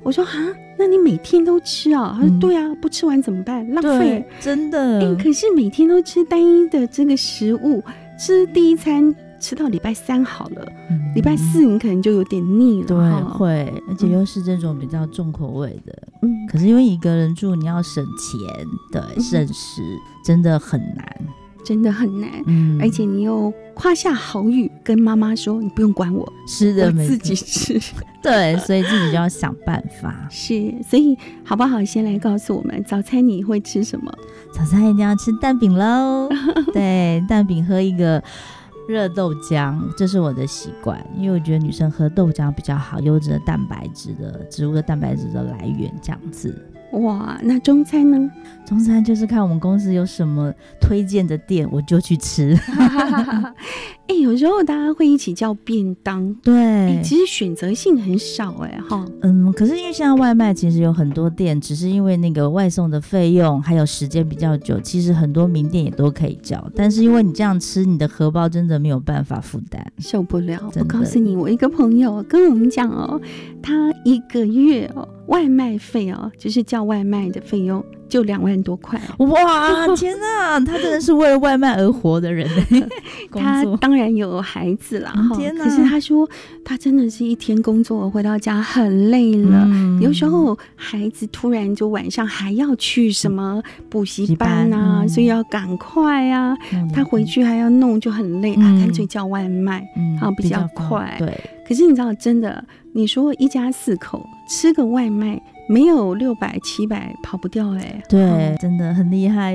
我说啊，那你每天都吃啊？他说对啊，不吃完怎么办？浪费， 真的。 可是每天都吃单一的这个食物，吃第一餐吃到礼拜3好了，礼拜4你可能就有点腻了。 对，会，而且又是这种比较重口味的。可是因为一个人住，你要省钱，对，省时真的很难。 真的很难，而且你又夸下好语跟妈妈说你不用管我， 是的， 我自己吃。 对，所以自己就要想办法。 是，所以好不好先来告诉我们早餐你会吃什么？ 早餐一定要吃蛋饼咯对，蛋饼喝一个热豆浆，这是我的习惯，因为我觉得女生喝豆浆比较好，优质的蛋白质的植物的蛋白质的来源这样子。 哇，那中餐呢？ 中餐就是看我们公司有什么推荐的店，我就去吃。 有时候大家会一起叫便当， 对， 其实选择性很少可是因为现在外卖其实有很多店，只是因为那个外送的费用还有时间比较久，其实很多名店也都可以叫，但是因为你这样吃，你的荷包真的没有办法负担， 受不了。我告诉你，我一个朋友跟我们讲他一个月外卖费就是叫外卖的费用就2万多块。 哇，天哪，他真的是为了外卖而活的人他当然有孩子啦， 天哪！ 可是他说他真的是一天工作回到家很累了，有时候孩子突然就晚上还要去什么补习班啊，所以要赶快啊，他回去还要弄就很累干脆叫外卖比较快。对，可是你知道真的，你说一家4口吃个外卖没有600、700跑不掉对，真的很厉害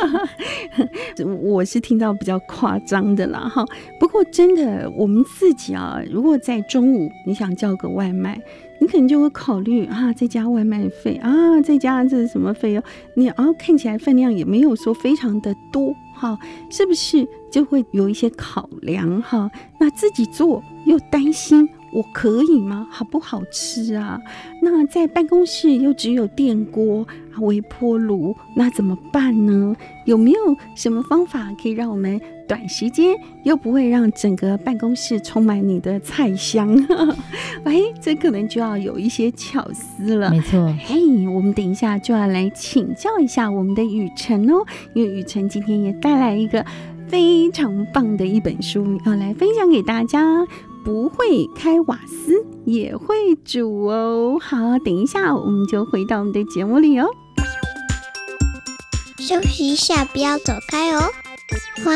我是听到比较夸张的啦不过真的我们自己如果在中午你想叫个外卖，你可能就会考虑这家外卖费这家这是什么费用，你看起来分量也没有说非常的多是不是就会有一些考量那自己做又担心我可以吗？好不好吃啊？那在办公室又只有电锅微波炉，那怎么办呢？有没有什么方法可以让我们短时间又不会让整个办公室充满你的菜香这可能就要有一些巧思了。 没错， 我们等一下就要来请教一下我们的雨辰因为雨辰今天也带来一个非常棒的一本书要来分享给大家，不会开瓦斯也会煮好，等一下我们就回到我们的节目里休息一下，不要走开欢